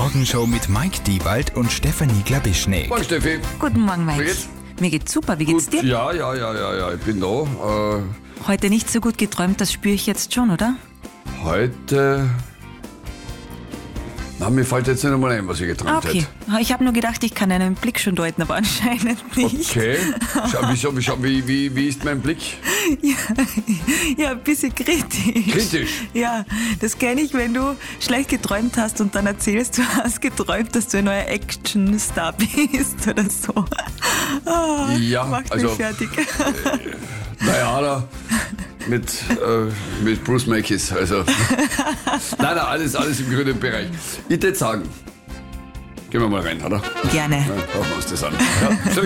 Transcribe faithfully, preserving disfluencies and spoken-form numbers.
Morgenshow mit Mike Diewald und Stefanie Glabischnik. Morgen, Steffi. Guten Morgen, Mike. Wie geht's? Mir geht's super, wie geht's Gut, dir? Ja, ja, ja, ja, ja, ich bin da. Äh, Heute nicht so gut geträumt, das spüre ich jetzt schon, oder? heute... Na, mir fällt jetzt nicht einmal ein, was ich geträumt Ah, okay. Ich habe nur gedacht, ich kann einen Blick schon deuten, aber anscheinend nicht. hätte. Okay. Schau, wie, schau, wie, schau, wie, wie, wie ist mein Blick? Ja, ja, ein bisschen kritisch. Kritisch? Ja, das kenne ich, wenn du schlecht geträumt hast und dann erzählst, du hast geträumt, dass du ein neuer Actionstar bist oder so. Oh, Ja, macht also- mich fertig. Naja, da mit, äh, mit Bruce Makis. Also. Nein, nein, alles, alles im grünen Bereich. Ich würde sagen, gehen wir mal rein, oder? Gerne. Ja, schauen wir uns das an. Ja,